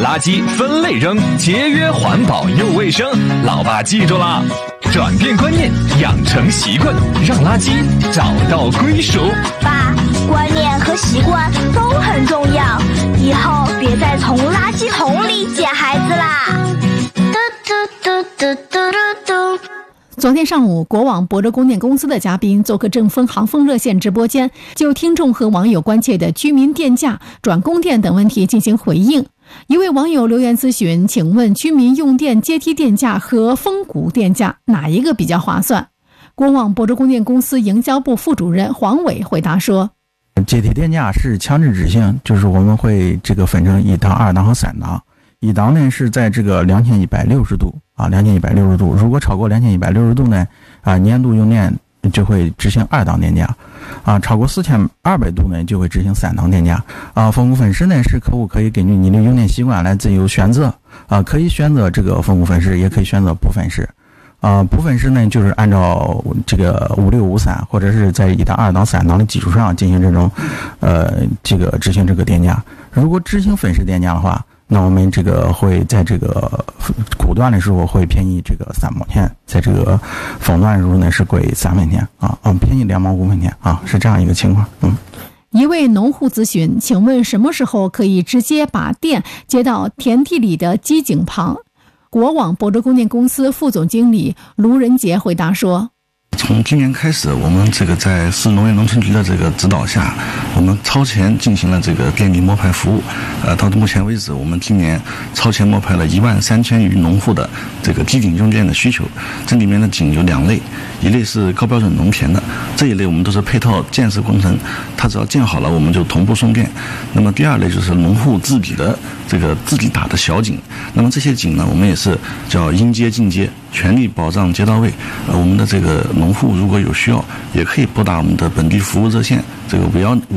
垃圾分类扔，节约环保又卫生。老爸记住了，转变观念，养成习惯，让垃圾找到归属。 爸，观念和习惯都很重要，以后别再从垃圾桶里捡孩子啦。嘟嘟嘟嘟嘟嘟嘟。 昨天上午，国网博州供电公司的嘉宾做客正风航风热线直播间，就听众和网友关切的居民电价、转供电等问题进行回应。一位网友留言咨询，请问居民用电阶梯电价和峰谷电价哪一个比较划算？国网博州供电公司营销部副主任黄伟回答说， 阶梯电价是强制执行，就是我们会分成1档、2档和3档。1档呢是在这个2160度，2160度，如果超过2160度呢，年度用电就会执行2档电价，超过4200度呢就会执行3档电价。峰谷分时呢是客户可以根据你的用电习惯来自由选择，可以选择这个峰谷分时，也可以选择不分时。不分时呢就是按照这个5653或者是在1档、2档、3档的基础上进行这种执行这个电价。如果执行分时电价的话，那我们这个会在这个谷段的时候会便宜这个3毛钱，在这个峰段的时候呢是贵3分钱便宜2毛5分钱是这样一个情况。 一位农户咨询，请问什么时候可以直接把电接到田地里的机井旁？国网博州供电公司副总经理卢仁杰回答说， 从今年开始，我们这个在市农业农村局的这个指导下，我们超前进行了这个电力摸排服务。到目前为止，我们今年超前摸排了13000余农户的这个机井用电的需求。这里面的井有2类，一类是高标准农田的，这一类我们都是配套建设工程，它只要建好了，我们就同步送电。那么第2类就是农户自己的这个自己打的小井。那么这些井呢，我们也是叫应接尽接，全力保障接到位。我们的这个农户如果有需要，也可以拨打我们的本地服务热线，这个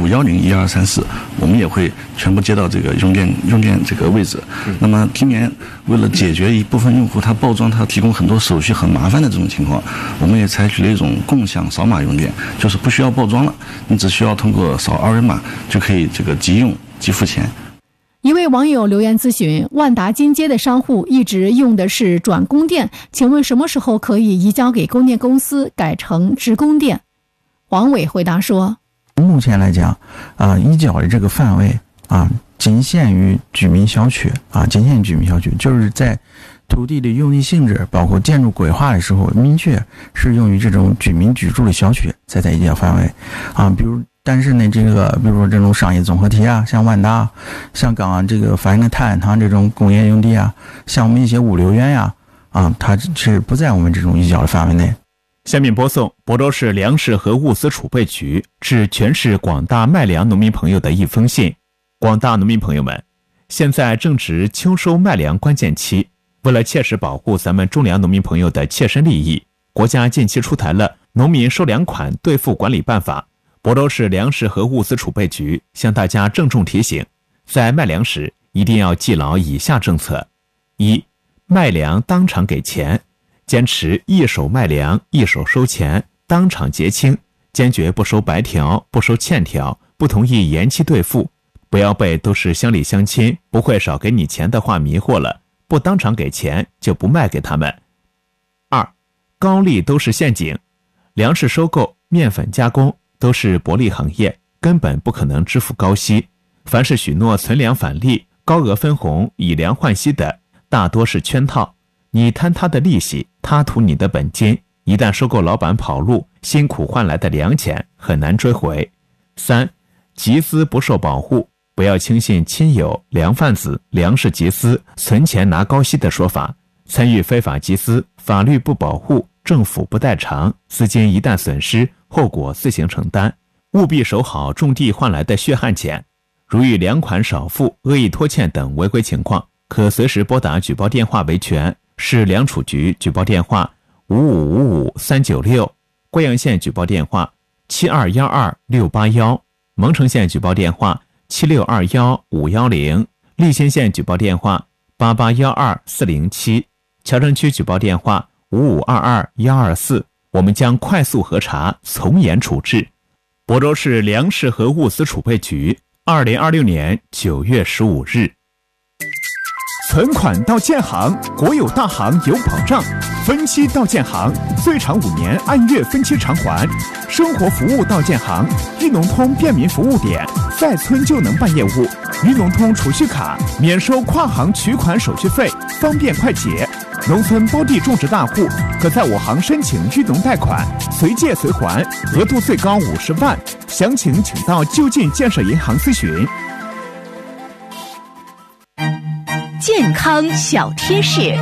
5101234，我们也会全部接到这个用电这个位置。那么今年为了解决一部分用户他报装他提供很多手续很麻烦的这种情况，我们也采取了一种共享扫码用电，就是不需要报装了，你只需要通过扫2维码就可以这个即用即付钱。 一位网友留言咨询，万达金街的商户一直用的是转供电，请问什么时候可以移交给供电公司改成直供电？黄伟回答说， 目前来讲移交的这个范围仅限于居民小区就是在土地的用地性质包括建筑规划的时候，明确是用于这种居民居住的小区才在移交范围但是呢，比如说这种商业综合体像万达，像刚刚这个反映的泰安堂这种工业用地像我们一些物流园它是不在我们这种移交的范围内。 下面播送亳州市粮食和物资储备局致全市广大麦粮农民朋友的一封信。广大农民朋友们，现在正值秋收麦粮关键期，为了切实保护咱们种粮农民朋友的切身利益，国家近期出台了《农民收粮款兑付管理办法》。亳州市粮食和物资储备局向大家郑重提醒，在卖粮时一定要记牢以下政策： 1. 卖粮当场给钱，坚持一手卖粮一手收钱，当场结清，坚决不收白条，不收欠条，不同意延期兑付。不要被都是乡里乡亲不会少给你钱的话迷惑了，不当场给钱就不卖给他们。 2. 高利都是陷阱，粮食收购、面粉加工都是薄利行业，根本不可能支付高息。凡是许诺存粮返利、高额分红、以粮换息的，大多是圈套。你贪他的利息，他图你的本金，一旦收购老板跑路，辛苦换来的粮钱很难追回。 3. 集资不受保护，不要轻信亲友、粮贩子、粮食集资、存钱拿高息的说法。参与非法集资，法律不保护，政府不代偿，资金一旦损失，后果自行承担。务必守好种地换来的血汗钱。如遇粮款少付、恶意拖欠等违规情况，可随时拨打举报电话维权，市粮储局举报电话5555-396，贵阳县举报电话7212-681，蒙城县举报电话7621-510，利兴县举报电话8812-407，乔城区举报电话5522-124，我们将快速核查，从严处置。亳州市粮食和物资储备局2026年9月15日。 存款到建行，国有大行有保障；分期到建行，最长5年按月分期偿还；生活服务到建行，豫农通便民服务点，在村就能办业务；豫农通储蓄卡免收跨行取款手续费，方便快捷。农村包地种植大户可在我行申请豫农贷款，随借随还，额度最高50万。详情请到就近建设银行咨询。 健康小贴士：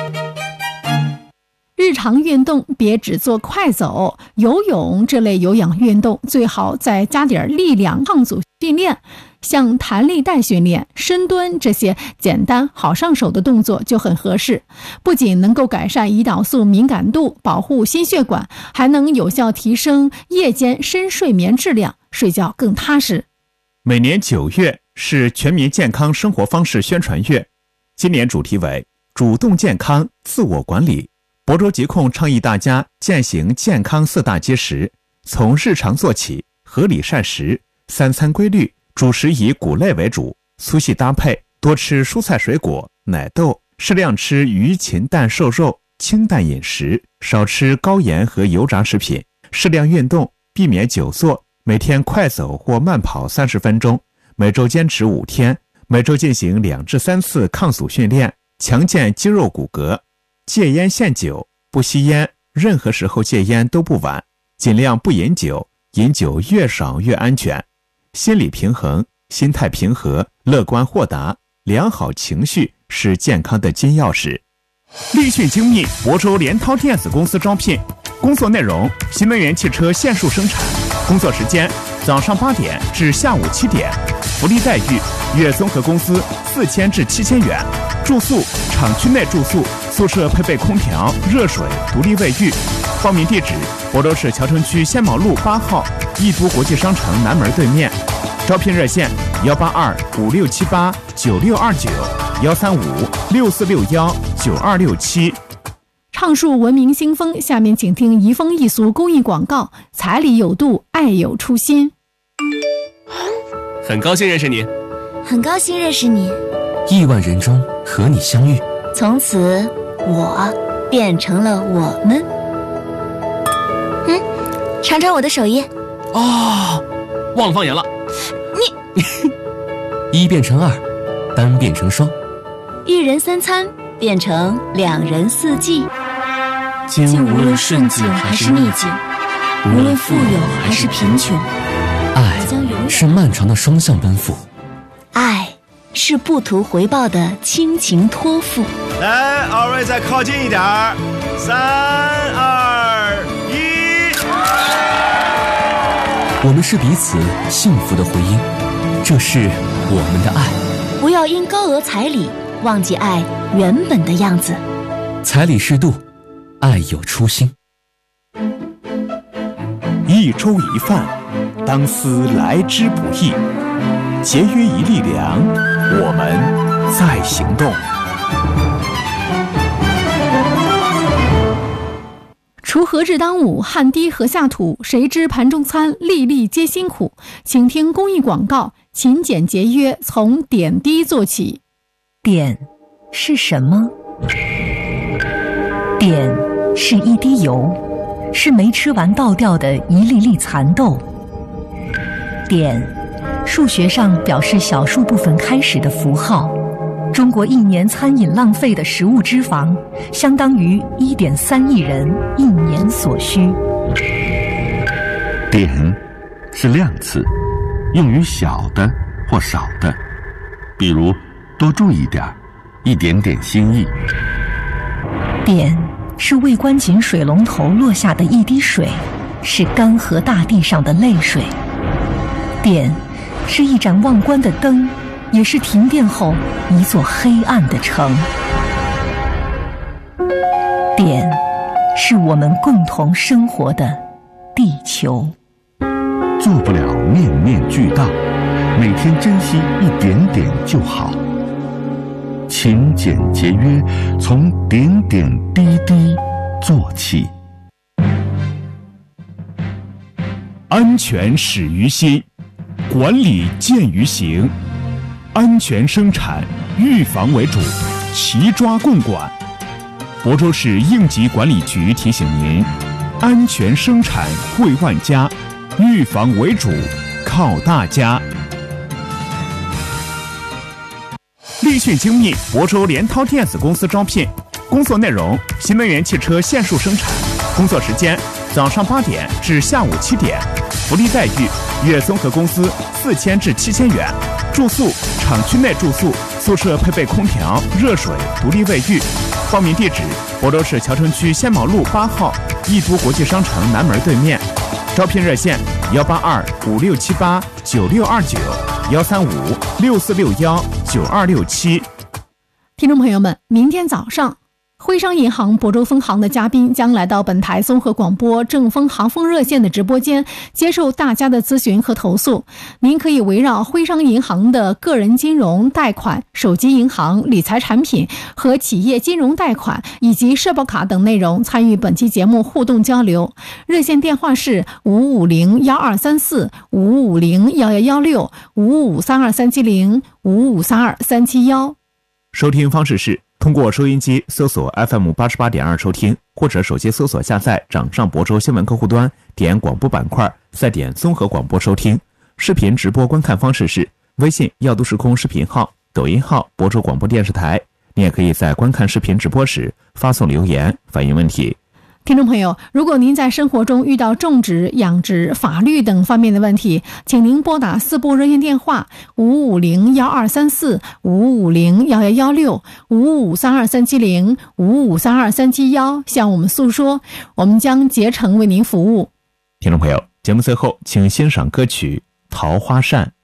日常运动别只做快走，游泳这类有氧运动最好再加点力量抗阻训练，像弹力带训练、深蹲这些简单好上手的动作就很合适，不仅能够改善胰岛素敏感度，保护心血管，还能有效提升夜间深睡眠质量，睡觉更踏实。 每年9月是全民健康生活方式宣传月，今年主题为主动健康自我管理。亳州疾控倡议大家践行健康4大基石，从日常做起，合理膳食，3餐规律，主食以谷类为主，粗细搭配，多吃蔬菜水果、奶豆，适量吃鱼禽蛋瘦肉，清淡饮食，少吃高盐和油炸食品，适量运动，避免久坐，每天快走或慢跑30分钟，每周坚持5天，每周进行2至3次抗阻训练，强健肌肉骨骼。戒烟限酒，不吸烟，任何时候戒烟都不晚，尽量不饮酒，饮酒越少越安全。心理平衡，心态平和，乐观豁达，良好情绪是健康的金钥匙。立讯精密亳州联涛电子公司招聘，工作内容：新能源汽车线束生产，工作时间：早上8点至下午7点，福利待遇：月综合工资4000至7000元，住宿厂区内住宿，宿舍配备空调、热水、独立卫浴。报名地址：亳州市谯城区仙毛路8号易都国际商城南门对面。招聘热线：18256789629，13564619267。 畅述文明新风，下面请听移风易俗公益广告：彩礼有度，爱有初心。 很高兴认识你。 很高兴认识你。 亿万人中和你相遇， 从此我变成了我们。尝尝我的手艺。 哦，忘了放盐了。 你 1变成2，单变成双， 一人3餐变成2人4季。 经无论顺境还是逆境， 无论富有还是贫穷， 爱是漫长的双向奔赴， 爱是不图回报的亲情托付。 来，二位再靠近一点儿，3、2、1。 我们是彼此幸福的回音，这是我们的爱。 不要因高额彩礼忘记爱原本的样子。 彩礼适度，爱有初心。 一粥一饭，当思来之不易。节约一粒粮，我们在行动。 锄禾日当午，汗滴禾下土，谁知盘中餐，粒粒皆辛苦。请听公益广告：勤俭节约，从点滴做起。 碘是什么？碘是一滴油，是没吃完倒掉的一粒粒蚕豆。碘，数学上表示小数部分开始的符号。中国1年餐饮浪费的食物脂肪，相当于1.3亿人1年所需。 碘是量词，用于小的或少的，比如多注意点，一点点心意。 碘是未关紧水龙头落下的一滴水，是干涸大地上的泪水。碘是一盏忘关的灯，也是停电后一座黑暗的城。碘是我们共同生活的地球。 做不了面面俱到，每天珍惜一点点就好。勤俭节约，从点点滴滴做起。 安全始于心，管理见于行。 安全生产，预防为主，齐抓共管。亳州市应急管理局提醒您：安全生产惠万家，预防为主，靠大家。立讯精密亳州联涛电子公司招聘，工作内容：新能源汽车线束生产，工作时间：早上8点至下午7点，福利待遇：月综合工资4000至7000元，住宿厂区内住宿，宿舍配备空调、热水、独立卫浴。报名地址：亳州市谯城区仙茅路8号易都国际商城南门对面。招聘热线：18256789629，13564619267。 听众朋友们，明天早上，徽商银行亳州分行的嘉宾将来到本台综合广播正风航风热线的直播间，接受大家的咨询和投诉。您可以围绕徽商银行的个人金融贷款、手机银行理财产品和企业金融贷款以及社保卡等内容参与本期节目互动交流。热线电话是5501234、5501116、5532370、5532371。 收听方式是通过收音机搜索 FM88.2 收听，或者手机搜索下载掌上亳州新闻客户端，点广播板块，再点综合广播收听。视频直播观看方式是微信耀都时空视频号、抖音号亳州广播电视台。你也可以在观看视频直播时发送留言反映问题。 听众朋友，如果您在生活中遇到种植、养殖、法律等方面的问题，请您拨打4部热线电话5501234、5501116、5532370、5532371向我们诉说，我们将竭诚为您服务。 听众朋友，节目最后请欣赏歌曲《桃花扇》。